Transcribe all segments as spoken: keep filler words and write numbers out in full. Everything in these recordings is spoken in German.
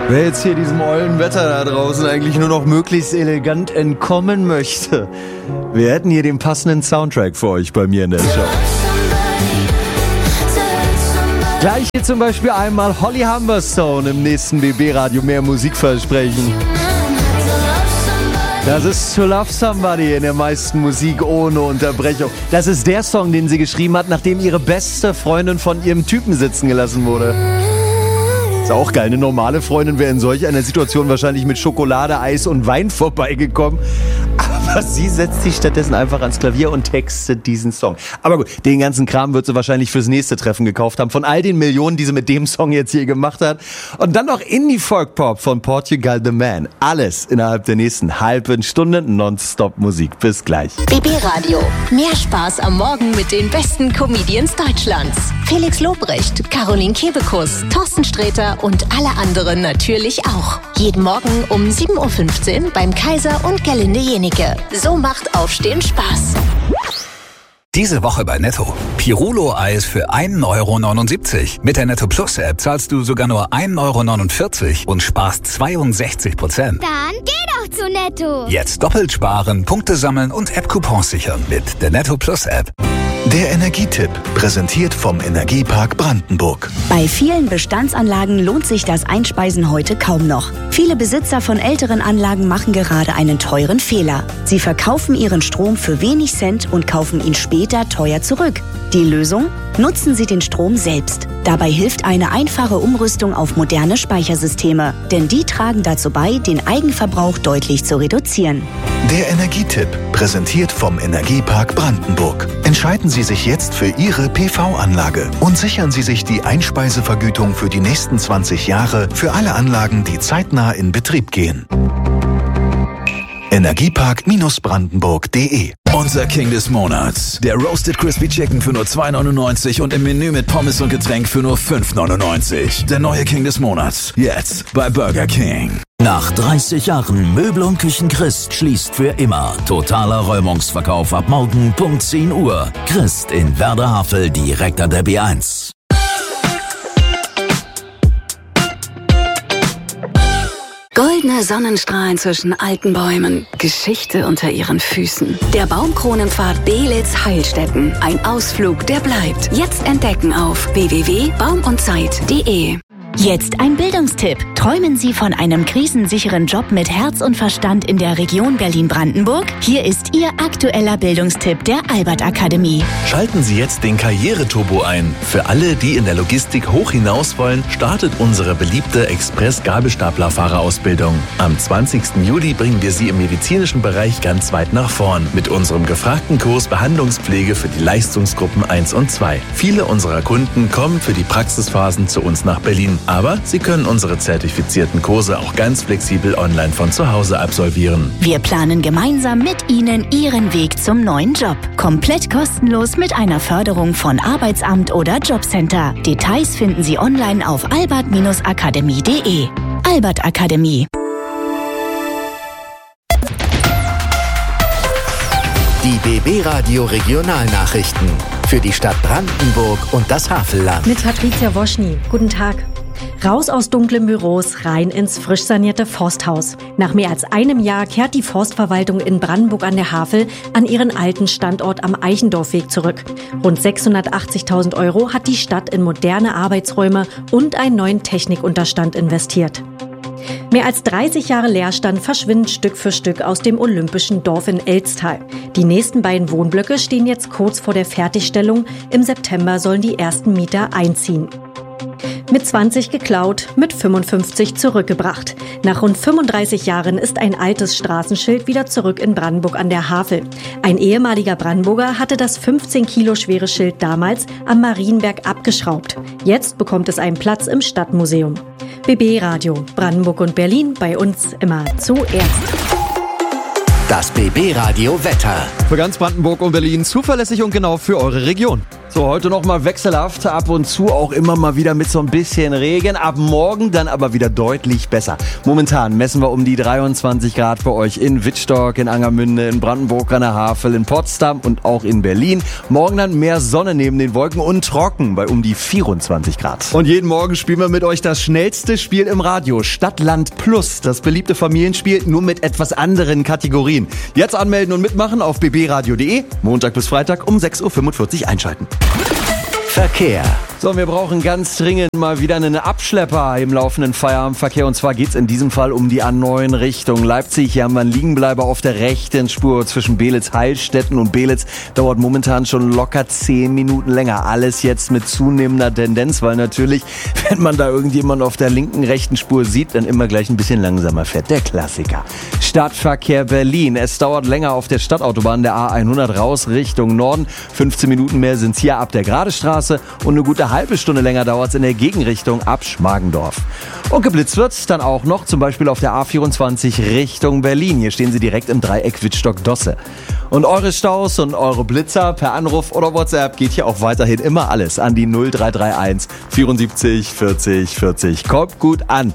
Wer jetzt hier diesem ollen Wetter da draußen eigentlich nur noch möglichst elegant entkommen möchte, wir hätten hier den passenden Soundtrack für euch bei mir in der Show. Gleich hier zum Beispiel einmal Holly Humberstone im nächsten B B-Radio mehr Musikversprechen. Das ist To Love Somebody in der meisten Musik ohne Unterbrechung. Das ist der Song, den sie geschrieben hat, nachdem ihre beste Freundin von ihrem Typen sitzen gelassen wurde. Ist auch geil, eine normale Freundin wäre in solch einer Situation wahrscheinlich mit Schokolade, Eis und Wein vorbeigekommen. Aber sie setzt sich stattdessen einfach ans Klavier und textet diesen Song. Aber gut, den ganzen Kram wird sie wahrscheinlich fürs nächste Treffen gekauft haben. Von all den Millionen, die sie mit dem Song jetzt hier gemacht hat. Und dann noch Indie-Folk-Pop von Portugal The Man. Alles innerhalb der nächsten halben Stunde Nonstop-Musik. Bis gleich. B B-Radio. Mehr Spaß am Morgen mit den besten Comedians Deutschlands. Felix Lobrecht, Caroline Kebekus, Thorsten Sträter und alle anderen natürlich auch. Jeden Morgen um sieben Uhr fünfzehn beim Kaiser und Gerlinde Jenike. So macht Aufstehen Spaß. Diese Woche bei Netto. Pirulo-Eis für ein Euro neunundsiebzig. Mit der Netto Plus App zahlst du sogar nur ein Euro neunundvierzig und sparst zweiundsechzig Prozent. Dann geh doch zu Netto. Jetzt doppelt sparen, Punkte sammeln und App-Coupons sichern mit der Netto Plus App. Der Energietipp, präsentiert vom Energiepark Brandenburg. Bei vielen Bestandsanlagen lohnt sich das Einspeisen heute kaum noch. Viele Besitzer von älteren Anlagen machen gerade einen teuren Fehler. Sie verkaufen ihren Strom für wenig Cent und kaufen ihn später teuer zurück. Die Lösung? Nutzen Sie den Strom selbst. Dabei hilft eine einfache Umrüstung auf moderne Speichersysteme, denn die tragen dazu bei, den Eigenverbrauch deutlich zu reduzieren. Der Energietipp, präsentiert vom Energiepark Brandenburg. Entscheiden Sie sich jetzt für Ihre P V-Anlage und sichern Sie sich die Einspeisevergütung für die nächsten zwanzig Jahre für alle Anlagen, die zeitnah in Betrieb gehen. Energiepark Brandenburg punkt de. Unser King des Monats. Der Roasted Crispy Chicken für nur zwei neunundneunzig und im Menü mit Pommes und Getränk für nur fünf neunundneunzig. Der neue King des Monats. Jetzt bei Burger King. Nach dreißig Jahren Möbel und Küchen Christ schließt für immer. Totaler Räumungsverkauf ab morgen Punkt zehn Uhr. Christ in Werder-Havel, direkt an der B eins. Goldene Sonnenstrahlen zwischen alten Bäumen, Geschichte unter ihren Füßen. Der Baumkronenpfad Belitz-Heilstätten. Ein Ausflug, der bleibt. Jetzt entdecken auf w w w punkt baum und zeit punkt de. Jetzt ein Bildungstipp. Träumen Sie von einem krisensicheren Job mit Herz und Verstand in der Region Berlin-Brandenburg? Hier ist Ihr aktueller Bildungstipp der Albert Akademie. Schalten Sie jetzt den Karriereturbo ein. Für alle, die in der Logistik hoch hinaus wollen, startet unsere beliebte Express-Gabelstaplerfahrerausbildung. Am zwanzigsten Juli bringen wir Sie im medizinischen Bereich ganz weit nach vorn mit unserem gefragten Kurs Behandlungspflege für die Leistungsgruppen eins und zwei. Viele unserer Kunden kommen für die Praxisphasen zu uns nach Berlin. Aber Sie können unsere zertifizierten Kurse auch ganz flexibel online von zu Hause absolvieren. Wir planen gemeinsam mit Ihnen Ihren Weg zum neuen Job. Komplett kostenlos mit einer Förderung von Arbeitsamt oder Jobcenter. Details finden Sie online auf albert akademie punkt de. Albert Akademie. Die B B-Radio Regionalnachrichten für die Stadt Brandenburg und das Havelland. Mit Patricia Woschny. Guten Tag. Raus aus dunklen Büros, rein ins frisch sanierte Forsthaus. Nach mehr als einem Jahr kehrt die Forstverwaltung in Brandenburg an der Havel an ihren alten Standort am Eichendorfweg zurück. Rund sechshundertachtzigtausend Euro hat die Stadt in moderne Arbeitsräume und einen neuen Technikunterstand investiert. Mehr als dreißig Jahre Leerstand verschwinden Stück für Stück aus dem Olympischen Dorf in Elztal. Die nächsten beiden Wohnblöcke stehen jetzt kurz vor der Fertigstellung. Im September sollen die ersten Mieter einziehen. Mit zwanzig geklaut, mit fünfundfünfzig zurückgebracht. Nach rund fünfunddreißig Jahren ist ein altes Straßenschild wieder zurück in Brandenburg an der Havel. Ein ehemaliger Brandenburger hatte das fünfzehn Kilo schwere Schild damals am Marienberg abgeschraubt. Jetzt bekommt es einen Platz im Stadtmuseum. B B-Radio, Brandenburg und Berlin, bei uns immer zuerst. Das B B-Radio Wetter. Für ganz Brandenburg und Berlin zuverlässig und genau für eure Region. So, heute nochmal wechselhaft, ab und zu auch immer mal wieder mit so ein bisschen Regen. Ab morgen dann aber wieder deutlich besser. Momentan messen wir um die dreiundzwanzig Grad bei euch in Wittstock, in Angermünde, in Brandenburg an der Havel, in Potsdam und auch in Berlin. Morgen dann mehr Sonne neben den Wolken und trocken bei um die vierundzwanzig Grad. Und jeden Morgen spielen wir mit euch das schnellste Spiel im Radio. Stadtland Plus, das beliebte Familienspiel, nur mit etwas anderen Kategorien. Jetzt anmelden und mitmachen auf b b radio punkt d e. Montag bis Freitag um sechs Uhr fünfundvierzig einschalten. Verkehr. So, wir brauchen ganz dringend mal wieder einen Abschlepper im laufenden Feierabendverkehr. Und zwar geht's in diesem Fall um die A neun Richtung Leipzig. Hier haben wir einen Liegenbleiber auf der rechten Spur zwischen Belitz, Heilstätten und Belitz. Dauert momentan schon locker zehn Minuten länger. Alles jetzt mit zunehmender Tendenz, weil natürlich, wenn man da irgendjemand auf der linken, rechten Spur sieht, dann immer gleich ein bisschen langsamer fährt. Der Klassiker. Stadtverkehr Berlin. Es dauert länger auf der Stadtautobahn der A hundert raus Richtung Norden. fünfzehn Minuten mehr sind's hier ab der Gradestraße und eine gute halbe Stunde länger dauert es in der Gegenrichtung ab Schmargendorf. Und geblitzt wird dann auch noch, zum Beispiel auf der A vierundzwanzig Richtung Berlin. Hier stehen sie direkt im Dreieck Wittstock-Dosse. Und eure Staus und eure Blitzer per Anruf oder WhatsApp geht hier auch weiterhin immer alles an die null drei drei eins vierundsiebzig vierzig vierzig. Kommt gut an.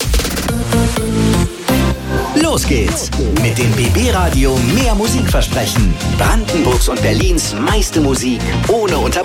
Los geht's mit dem B B Radio Mehr Musikversprechen. Brandenburgs und Berlins meiste Musik ohne Unterbrechung.